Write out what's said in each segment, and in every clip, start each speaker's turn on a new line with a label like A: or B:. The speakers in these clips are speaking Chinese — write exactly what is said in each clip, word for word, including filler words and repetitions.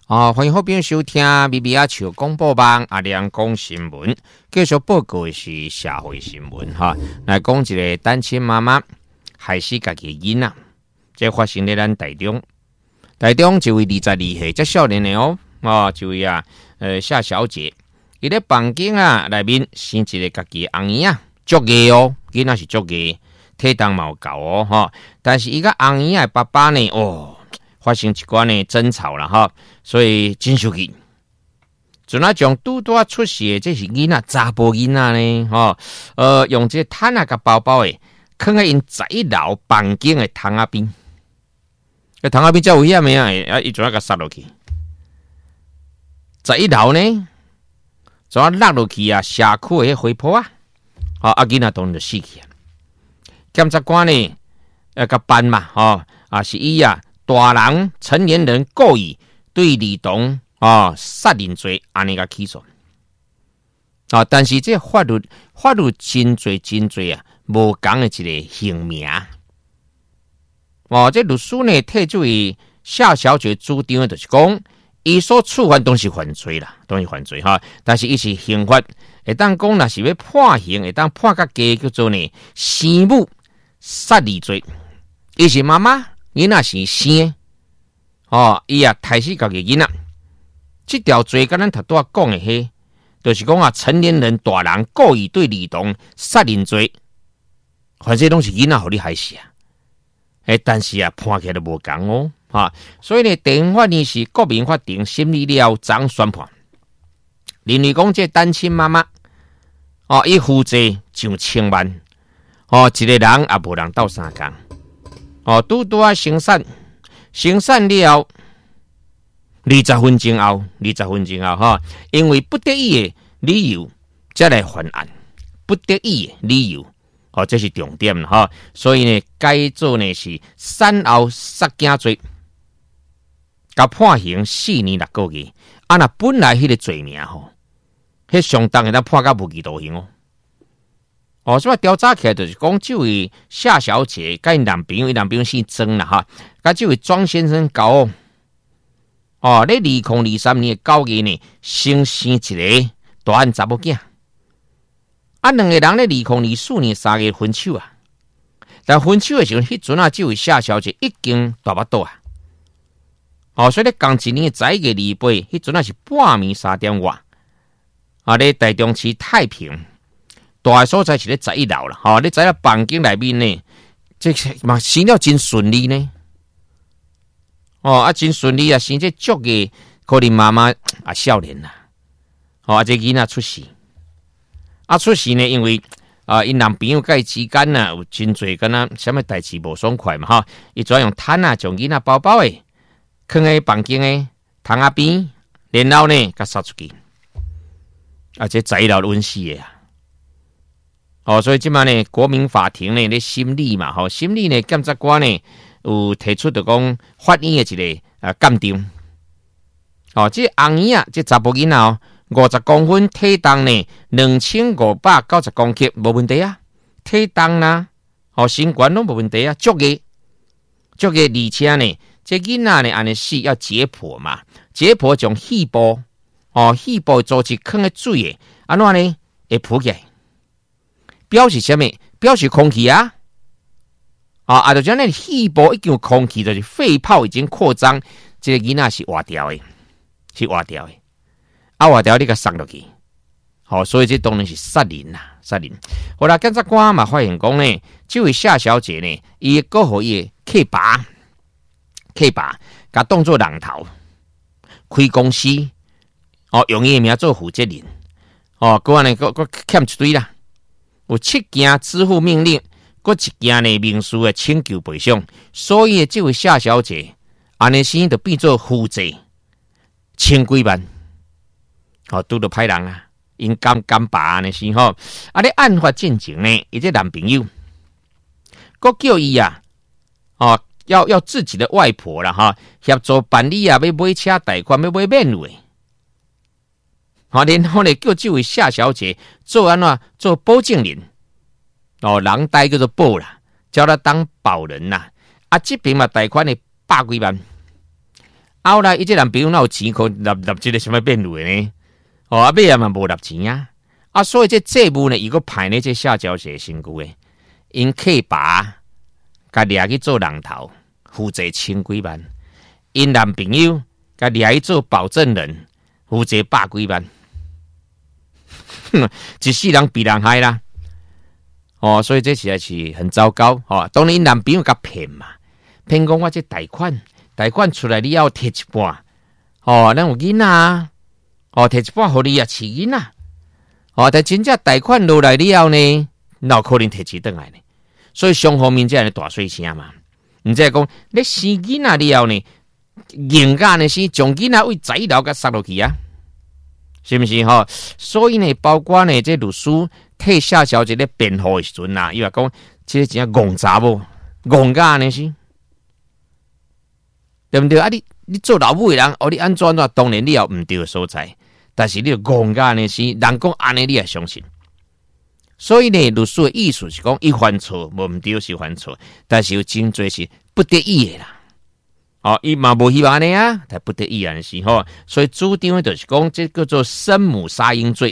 A: 哦，欢迎好朋友收听咪咪啊笑广播网阿亮讲新闻，继续报告的是社会新闻哈。来讲一个单亲妈妈害死家己的囡仔，这发生在咱台中。台中一位二十二岁这少年的哦，哦，一位啊，呃夏小姐，伊咧房间啊内面生一个家己的翁儿啊，足个哦，囡仔是足个，体重嘛有够哦哈。但是伊个翁儿的爸爸呢，哦。发生一寡呢争吵了哈，所以真生气。就那种拄拄出世的这是囡仔查甫囡仔呢，哈，呃，用这毯啊个包包诶，放在因十一楼房间的窗仔边。个窗仔边真危险的啊！啊，伊就那个杀落去。十一楼呢，就啊落落去啊，社区的回坡啊，啊，啊囡仔当然就死去啊。检察官呢，呃个办嘛，哈，啊是伊啊。大人成年人故意对儿童啊杀人罪，安尼个起诉啊，但是这法律法律真罪真罪啊，无讲的一个刑名哦。这律师呢提出于夏小姐主张的，就是讲，伊所触犯都是犯罪啦，都是犯罪哈。但是伊是刑法，会当讲若是要判刑，会当判较低叫做呢生母杀儿罪，伊是妈妈。囡仔是生哦，伊啊杀死家己囡仔，这条罪跟咱头拄仔讲的迄，就是讲啊，成年人大人故意对儿童杀人罪，反正拢是囡仔互你害死啊。诶，但是啊，判起来都无共哦，哈。所以呢，地方法院是国民法庭审理了昨宣判，认为讲这单亲妈妈哦，伊负债上千万，哦，一个人也无人斗相共。哦，拄拄啊生产，生产了后，二十分钟后，二十分钟后哈，因为不得已的理由，再来犯案，不得已的理由，哦，这是重点哈。所以呢，该做呢是产后杀囝罪，甲判刑四年六个月。啊，那本来迄个罪名吼，迄相当的咱判到无期徒刑哦。哦，所以调查起来就是讲，这位夏小姐跟因男朋友，因男朋友姓曾啦哈，跟这位庄先生交往。哦，咧二零二三年九月呢，生生一个大汉查某囝。啊，两个人咧二零二四年三月分手啊。但分手的时候，迄阵啊，这位夏小姐已经大巴肚啊。哦，所以咧，刚一年十一月二八，迄阵啊是半暝三点外，啊咧台中市太平。大个所在是咧十一楼啦，吼、哦！你知影房间内面呢，这嘛生了真顺利呢，哦啊真顺利啊，生这足个可能妈妈啊少年啦，哦啊这囡仔出世，啊出世呢，因为啊因男朋友甲伊之间呐有真侪敢若什么代志无爽快嘛，哈、哦！伊专用毯啊将囡仔包包诶，放喺房间诶窗仔边，然后呢，甲杀出去，啊这十一楼温死诶啊！哦，所以即摆呢，国民法庭呢咧审理嘛，吼、哦，审理呢，检察官呢有提出着讲法院的一个啊鉴定。哦，这翁儿啊，这查甫囡仔哦，五十公分，体重呢两千五百九十公克，无问题啊。体重啦，哦，身高拢无问题啊，足个，足个，而且呢，这囡仔呢安尼死要解剖嘛，解剖将细胞，哦，细胞组织放喺水的，安怎呢会浮起来？表示什么？表示空气啊！啊啊！就讲那细胞已经有空气，就是肺泡已经扩张，这个囡仔是活掉的，是活掉的。啊，活掉你个杀落去，好、哦，所以这当然是杀人啦，杀人。后来检察官嘛发现讲呢，这位夏小姐呢，伊个互伊客爸，客爸，甲当作人头，开公司，哦，用伊个名做负责人，哦，个呢个个欠一堆啦。有七件支付命令，搁一件呢民事的请求赔偿，所以这位夏小姐安尼先就变做负债千几万，哦，拄到歹人啊，因干干爸安尼先吼，啊咧案发进前呢，伊这男朋友，搁叫伊啊，哦，要要自己的外婆啦哈，协助办理啊，要买车贷款，要买免费。好，然后呢，叫这位夏小姐做安怎做保证人，哦，人贷叫做保啦，叫他当保人呐。啊，这边嘛贷款呢百几万， 后来伊这男朋友哪有钱可立立这个什么变路呢？哦，啊，尾也嘛无立钱啊，啊，所以这债务呢，伊个派呢这夏小姐身躯诶，因客爸甲掠去做人头，负责千几万；因男朋友甲掠去做保证人，负责百几万。一世人比人害啦。哦，所以这实在是很糟糕。哦，当然因男朋友甲骗嘛，骗讲我这贷款，贷款出来你要摕一半。哦，咱有囡仔啊，哦，摕一半互你啊，饲囡仔。哦，但真正贷款落来了后呢，哪有可能摕钱倒来呢？所以双方面才是大水声嘛。毋即讲你生囡仔了后呢，硬干呢是将囡仔为仔楼甲杀落去啊，是毋是吼？所以呢，包括呢，这律师替夏小姐咧辩护的时阵啊，伊话讲，这真戆查某，戆干呢是，对毋对？啊，你你做老母的人，哦，你安怎怎？当然你有毋对的所在。但是你戆家呢是人讲安尼，你也相信。所以呢，律师的意思是讲，伊犯错无毋对是犯错，但是有真侪是不得已的啦。哦，伊嘛无希望安尼啊，但不得已安尼是吼。所以主张的就是讲，这叫做生母杀婴罪。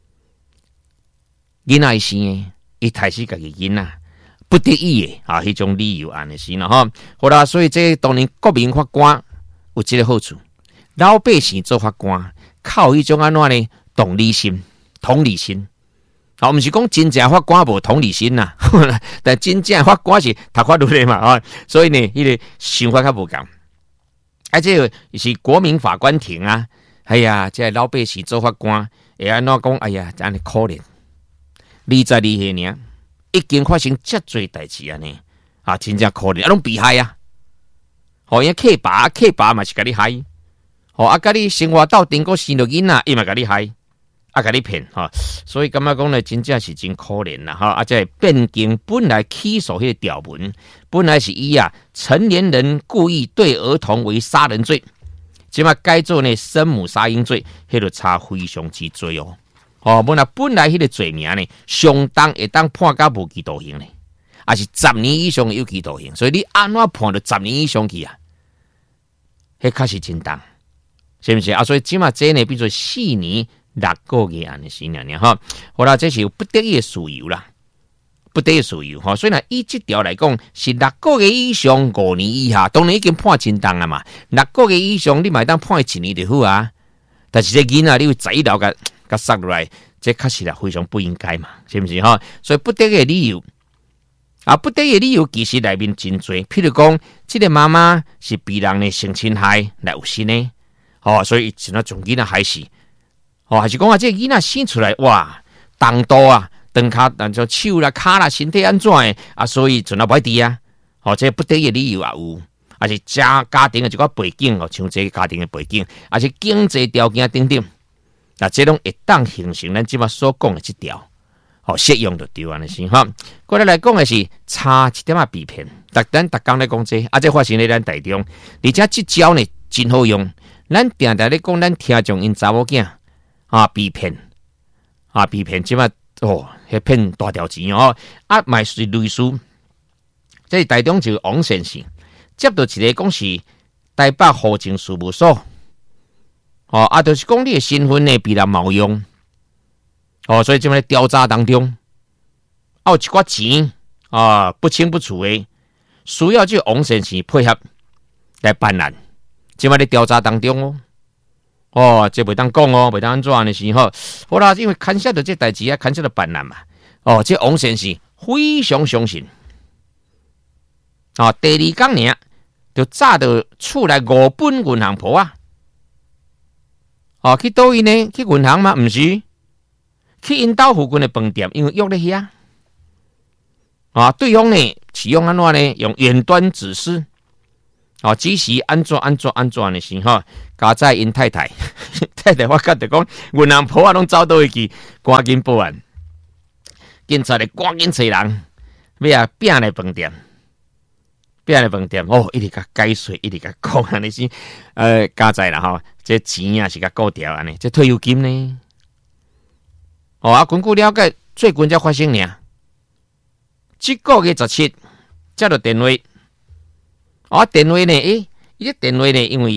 A: 囡仔生的，伊杀死家己囡仔，不得已的啊，迄种理由安尼是啦吼。好啦，所以这当然国民法官有这个好处，老百姓做法官。靠迄种安怎呢？同理心、同理心，好，毋是讲真正法官无同理心呐，但真正法官是读法律的嘛，啊，所以呢，迄个想法较无共。啊，这个是国民法官庭啊，哎呀，这老百姓做法官，会安怎讲？哎呀，安尼可怜，二十二岁呢，已经发生遮侪代志安尼，啊，真正可怜，啊，拢被害啊，好，因客爸客爸嘛是甲你害。哦，啊，甲你生活到顶个生落囡仔，伊嘛甲你害，啊，甲你骗，哈、哦，所以感觉讲呢，真正是真可怜啦，哈、哦，啊，这变更本来起诉迄个条文，本来是以啊成年人故意对儿童为杀人罪，即嘛改做呢生母杀婴罪，迄个差非常之多哦，哦，本来本来迄个罪名呢，相当会当判甲无期徒刑呢，啊是十年以上有期徒刑，所以你安怎判到十年以上去啊？迄确实真重。是不是啊？所以起码这呢，比如说四年六个月安尼是呢呢哈。好啦，这是有不得已的事由啦，不得已事由哈。所以呢，以这条来讲，是六个月以上五年以下，当然已经判真重啊嘛。六个月以上，你买当判一年就好啊。但是这囡仔你会仔老甲甲杀落来，这确实啊非常不应该嘛，是不是哈？所以不得已的理由啊，不得已的理由其实内面真多，譬如讲，这个妈妈是被人的性侵害来有心呢。哦，所以只能从囡仔害死，哦，还是讲啊，这囡仔生出来哇，动刀啊，长骹，但就手啦、骹啦，身体安怎的啊？所以就那歹滴啊，哦，这不得已的理由也有，还是家家庭的一个背景哦，像这个家庭的背景，还是经济条件等等，那这种会当形成咱即马所讲的这条，哦，适用就对安尼先哈。过来来讲的是差一点啊，被骗，逐咱逐工来讲这，啊，这发生在咱台中，而且这招呢真好用。咱定定咧讲，咱听众因查某囝啊被骗啊被骗，即马哦，迄骗大条钱哦，啊，买是律师，这是台中就王先生接到一个讲是台北户政事务所，哦，啊，就是讲你的身份呢被人冒用，哦，所以即马调查当中，啊有一寡钱啊不清不楚的，需要这王先生配合来办案。即摆咧调查当中哦，哦，这袂当讲哦，袂当安怎的是吼。好啦，因为牵涉到这代志啊，牵涉到办案嘛。哦，这王先生非常相信。哦，第二天呢，就炸到厝内五本银行簿啊。哦，去倒位呢？去银行吗？毋是，去因兜附近的饭店，因为约咧遐。啊，对方呢是用安怎呢？用远端指示。哦，只是安怎安怎安怎的时候，加在因太太，太太我觉得讲，银行簿啊，拢走倒去，赶紧报案，警察咧赶紧找人，要啊拼来饭店，拼来饭店，哦，一直甲解说，一直甲讲安尼是，呃，加在啦吼，这钱啊是甲过掉安尼，这退休金呢？哦，啊，根据了解，最近才发生呢，这个月十七接到电话。啊，电话呢？诶，伊这电话呢？因为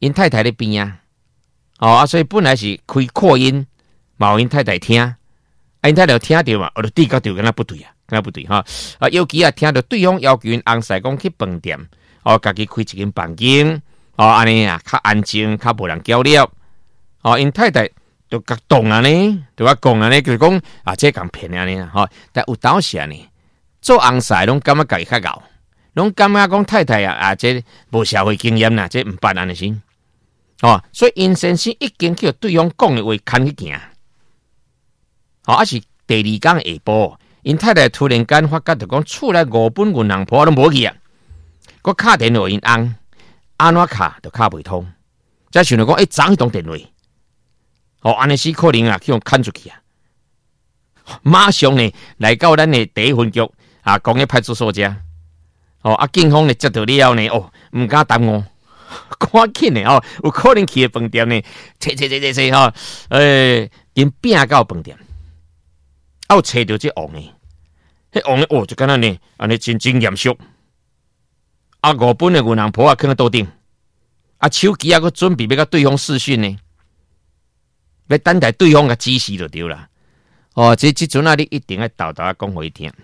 A: 因太太咧边啊，哦啊，所以本来是开扩音，嘛因太太听，啊因太太听到嘛，我就对角对，跟他不对啊，跟他不对哈。啊，尤其啊听到对方要求因翁婿讲去饭店，哦，家己开一间房间，哦，安尼啊，较安静，较无人交流，哦，因太太就甲动啊呢，就甲讲啊呢，就是讲啊，这共骗啊呢，吼，但有当时呢，做翁婿拢感觉家己较牛。拢感觉讲太太啊啊，这无社会经验啦，这唔办安尼先，哦，所以因先生已经叫对方讲的话牵去行，哦，啊是第二天下晡，因太太突然间发觉就讲厝内五本银行簿都无去啊，我敲电话因翁，安怎敲都敲袂通，才想到讲一昨迄通电话，哦，安尼是可能啊，去用牵出去啊，马上呢来到咱的第一分局啊，讲个派出所遮。哦，啊，警方呢接到了呢，哦，唔敢耽误，赶紧呢，哦，有可能去的饭店呢，找找找找找吼，诶，因拼到饭店，啊，有找到这王呢，迄王呢，哦，就敢若呢，安尼真真严肃，啊，五本的银行簿啊，放喺桌顶，啊，手机啊，佮准备要甲对方视讯呢，要等待对方嘅指示就对啦，哦，这这阵啊，你一定要豆豆啊讲互伊听。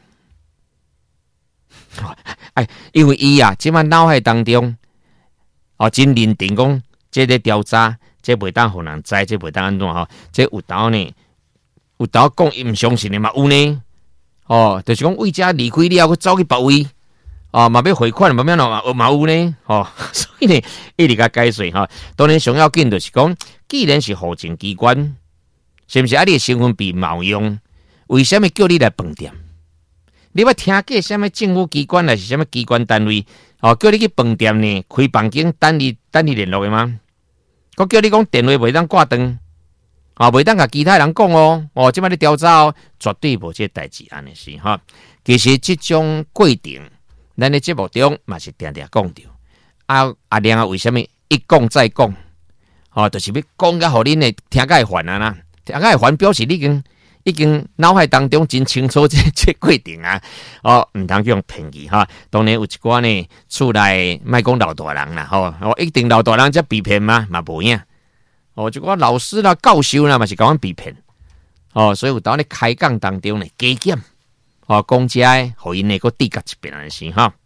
A: 哎，因为伊啊，即摆脑海当中，哦，真认定讲，这个调查，这袂当互人知，这袂当安怎吼？这有道呢，有道讲伊毋相信的嘛有呢，哦，就是讲为遮离开了，佮走去别位，哦，嘛要汇款，嘛要哪嘛有呢，哦，所以呢，一直甲解说哈。当然上要紧就是讲，既然是户政机关，是毋是啊？你的身份被冒用，为什么叫你来饭店？你要听过什么政府机关还是什么机关单位？哦，叫你去饭店呢，开房间等你等你联络的吗？我叫你讲电话袂当挂断，啊，袂当甲其他人讲哦。哦，即摆你调查哦，绝对无这代志安尼是哈。其实这种规定，咱的节目中嘛是定定讲到。啊啊，然后为什么一讲再讲？哦，就是要讲甲互恁的听甲会烦啊啦，听甲会烦表示你已经。已经脑海当中真清楚这这规定啊，哦，唔通用骗去哈。当然有一寡呢，厝内卖讲老大人啦，吼、哦，哦，一定老大人才被骗吗？嘛无影。哦，一寡老师啦、教授啦，嘛是甲阮被骗。哦，所以有当咧开讲当中呢，加减，哦，讲遮，互因呢个低价一边安尼是哈。